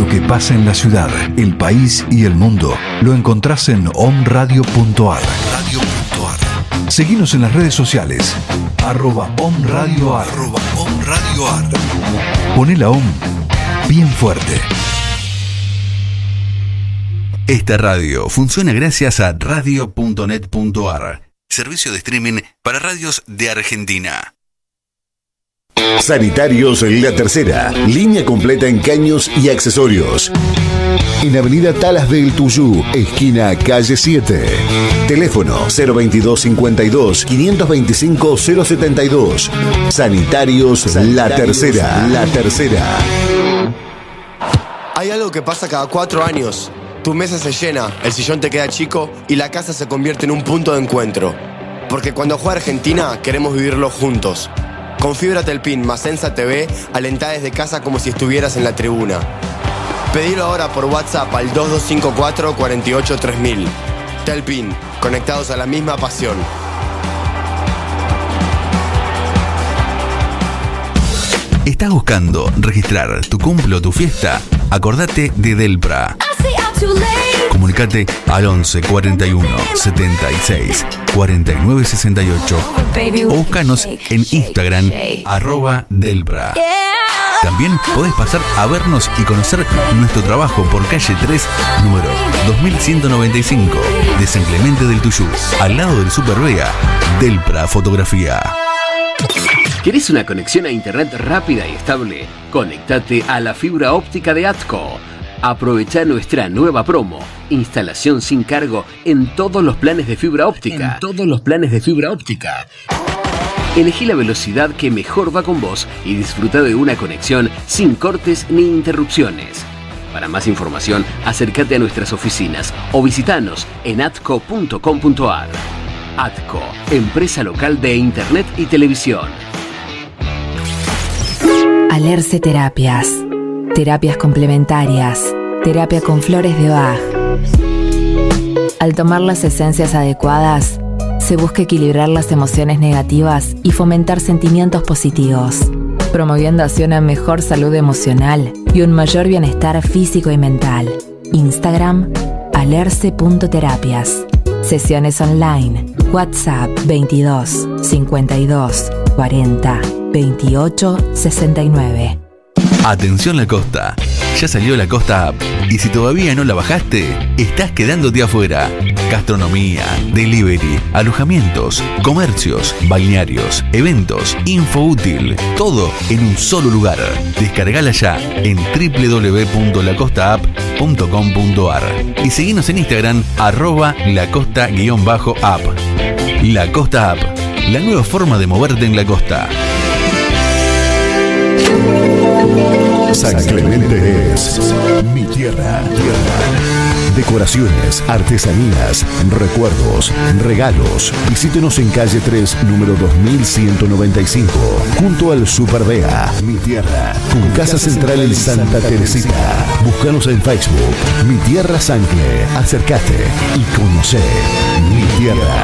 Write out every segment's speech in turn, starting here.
Lo que pasa en la ciudad, el país y el mundo lo encontrás en omradio.ar. Seguinos en las redes sociales @omradioar. Poné la OM bien fuerte. Esta radio funciona gracias a radio.net.ar, servicio de streaming para radios de Argentina. Sanitarios La Tercera, línea completa en caños y accesorios. En Avenida Talas del Tuyú, esquina calle 7. Teléfono 022 52 525 072. Sanitarios La Tercera. La Tercera. Hay algo que pasa cada 4 años. Tu mesa se llena, el sillón te queda chico y la casa se convierte en un punto de encuentro. Porque cuando juega Argentina, queremos vivirlo juntos. Con fibra Telpin más Sensa TV, alentá desde casa como si estuvieras en la tribuna. Pedilo ahora por WhatsApp al 2254 48 3000. Telpin, conectados a la misma pasión. ¿Estás buscando registrar tu cumple o tu fiesta? Acordate de Delpra. Comunicate al 11 41 76 49 68 o búscanos en Instagram @Delpra. También podés pasar a vernos y conocer nuestro trabajo por calle 3, número 2195 de San Clemente del Tuyú, al lado del Super Vega. Delpra Fotografía. ¿Querés una conexión a internet rápida y estable? Conectate a la fibra óptica de ATCO. Aprovecha nuestra nueva promo. Instalación sin cargo en todos los planes de fibra óptica. Elegí la velocidad que mejor va con vos y disfruta de una conexión sin cortes ni interrupciones. Para más información, acércate a nuestras oficinas o visitanos en atco.com.ar. ATCO, empresa local de internet y televisión. Alerce Terapias. Terapias complementarias. Terapia con flores de Bach. Al tomar las esencias adecuadas, se busca equilibrar las emociones negativas y fomentar sentimientos positivos, promoviendo así una mejor salud emocional y un mayor bienestar físico y mental. Instagram, alerce.terapias. Sesiones online. WhatsApp 22 52 40 28 69. Atención La Costa, ya salió La Costa App y si todavía no la bajaste, estás quedándote afuera. Gastronomía, delivery, alojamientos, comercios, balnearios, eventos, info útil, todo en un solo lugar. Descargala ya en www.lacosta.app.com.ar y seguinos en Instagram @lacosta_app. La Costa App, la nueva forma de moverte en la costa. San Clemente es mi tierra. Decoraciones, artesanías, recuerdos, regalos. Visítenos en calle 3, número 2195, junto al Super Vea. Mi tierra, con casa central en Santa Teresita. Búscanos en Facebook, Mi Tierra Sancle. Acércate y conoce mi tierra.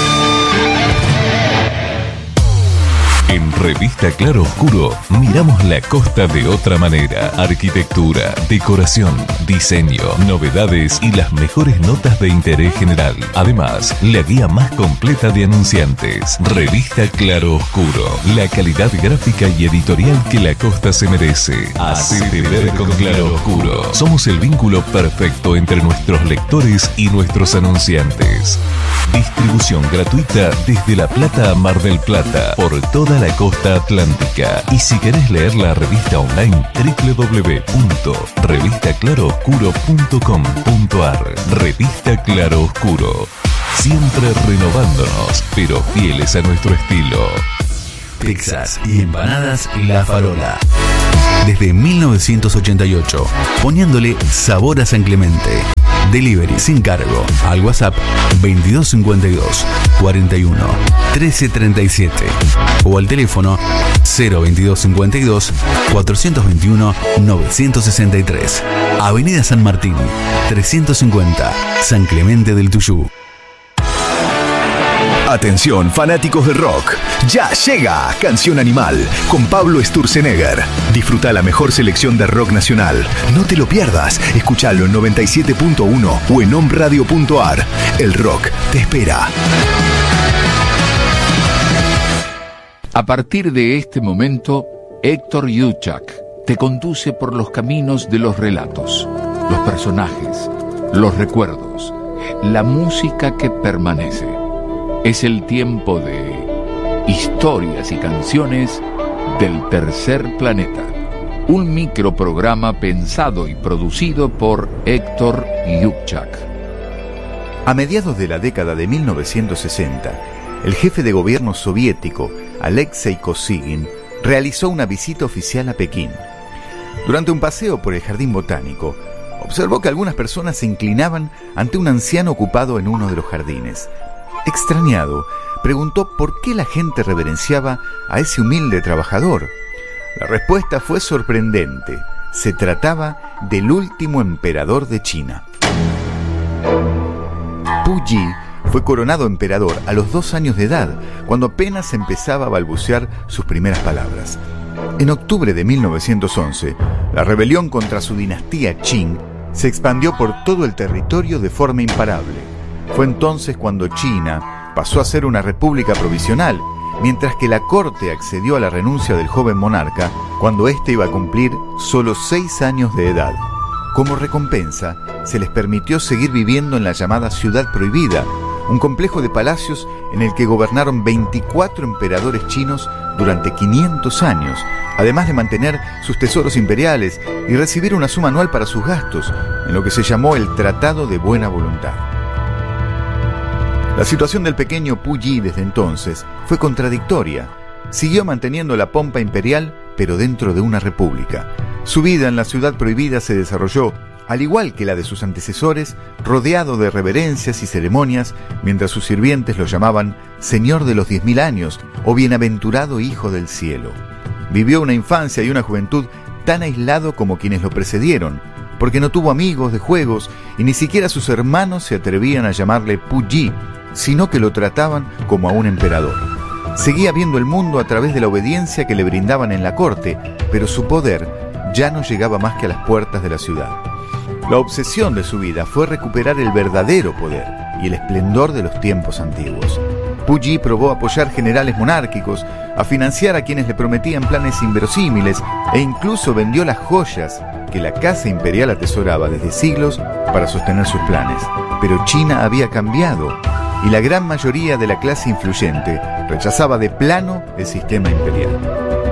En Revista Claro Oscuro miramos la costa de otra manera. Arquitectura, decoración, diseño, novedades y las mejores notas de interés general. Además, la guía más completa de anunciantes. Revista Claro Oscuro. La calidad gráfica y editorial que la costa se merece. Hacete ver con Claro Oscuro. Somos el vínculo perfecto entre nuestros lectores y nuestros anunciantes. Distribución gratuita desde La Plata a Mar del Plata por toda la costa atlántica. Y si querés leer la revista online, www.revistaclarooscuro.com.ar. Revista Claro Oscuro. Siempre renovándonos, pero fieles a nuestro estilo. Pizzas y empanadas La Farola. Desde 1988, poniéndole sabor a San Clemente. Delivery sin cargo al WhatsApp 2252 41 1337 o al teléfono 02252 421 963. Avenida San Martín 350, San Clemente del Tuyú. Atención, fanáticos del rock. Ya llega Canción Animal con Pablo Sturzenegger. Disfruta la mejor selección de rock nacional. No te lo pierdas. Escuchalo en 97.1 o en omradio.ar. El rock te espera. A partir de este momento, Héctor Yuchak te conduce por los caminos de los relatos, los personajes, los recuerdos, la música que permanece. Es el tiempo de historias y canciones del tercer planeta. Un microprograma pensado y producido por Héctor Yuchak. A mediados de la década de 1960, el jefe de gobierno soviético, Alexei Kosygin, realizó una visita oficial a Pekín. Durante un paseo por el jardín botánico, observó que algunas personas se inclinaban ante un anciano ocupado en uno de los jardines. Extrañado, preguntó por qué la gente reverenciaba a ese humilde trabajador. La respuesta fue sorprendente. Se trataba del último emperador de China. Pu Yi fue coronado emperador a los 2 años de edad, cuando apenas empezaba a balbucear sus primeras palabras. En octubre de 1911, la rebelión contra su dinastía Qing se expandió por todo el territorio de forma imparable. Fue entonces cuando China pasó a ser una república provisional, mientras que la corte accedió a la renuncia del joven monarca cuando éste iba a cumplir solo 6 años de edad. Como recompensa, se les permitió seguir viviendo en la llamada Ciudad Prohibida, un complejo de palacios en el que gobernaron 24 emperadores chinos durante 500 años, además de mantener sus tesoros imperiales y recibir una suma anual para sus gastos, en lo que se llamó el Tratado de Buena Voluntad. La situación del pequeño Pu Yi desde entonces fue contradictoria. Siguió manteniendo la pompa imperial, pero dentro de una república. Su vida en la Ciudad Prohibida se desarrolló, al igual que la de sus antecesores, rodeado de reverencias y ceremonias, mientras sus sirvientes lo llamaban Señor de los 10.000 años o Bienaventurado Hijo del Cielo. Vivió una infancia y una juventud tan aislado como quienes lo precedieron, porque no tuvo amigos de juegos y ni siquiera sus hermanos se atrevían a llamarle Pu Yi, sino que lo trataban como a un emperador. Seguía viendo el mundo a través de la obediencia que le brindaban en la corte, pero su poder ya no llegaba más que a las puertas de la ciudad. La obsesión de su vida fue recuperar el verdadero poder y el esplendor de los tiempos antiguos. Pu Yi probó apoyar generales monárquicos, a financiar a quienes le prometían planes inverosímiles e incluso vendió las joyas que la casa imperial atesoraba desde siglos para sostener sus planes. Pero China había cambiado y la gran mayoría de la clase influyente rechazaba de plano el sistema imperial.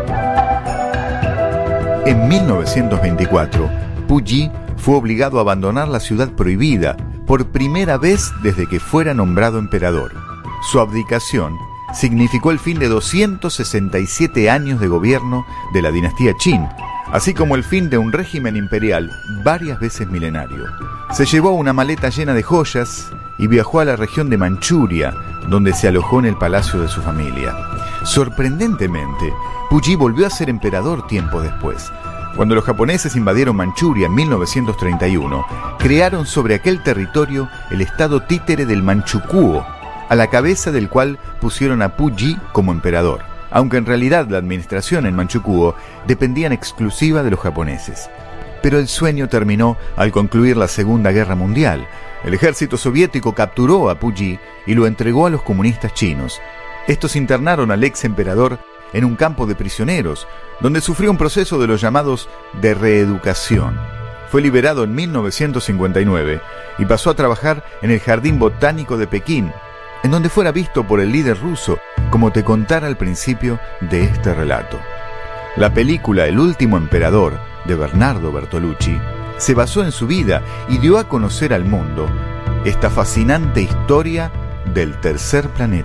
En 1924, Pu Yi fue obligado a abandonar la Ciudad Prohibida por primera vez desde que fuera nombrado emperador. Su abdicación significó el fin de 267 años de gobierno de la dinastía Qin, así como el fin de un régimen imperial varias veces milenario. Se llevó una maleta llena de joyas y viajó a la región de Manchuria, donde se alojó en el palacio de su familia. Sorprendentemente, Pu Yi volvió a ser emperador tiempo después. Cuando los japoneses invadieron Manchuria en 1931, crearon sobre aquel territorio el estado títere del Manchukuo, a la cabeza del cual pusieron a Pu Yi como emperador, aunque en realidad la administración en Manchukuo dependía en exclusiva de los japoneses. Pero el sueño terminó al concluir la Segunda Guerra Mundial. El ejército soviético capturó a Pu Yi y lo entregó a los comunistas chinos. Estos internaron al ex emperador en un campo de prisioneros, donde sufrió un proceso de los llamados de reeducación. Fue liberado en 1959 y pasó a trabajar en el Jardín Botánico de Pekín, en donde fuera visto por el líder ruso, como te contara al principio de este relato. La película El último emperador, de Bernardo Bertolucci, se basó en su vida y dio a conocer al mundo esta fascinante historia del tercer planeta.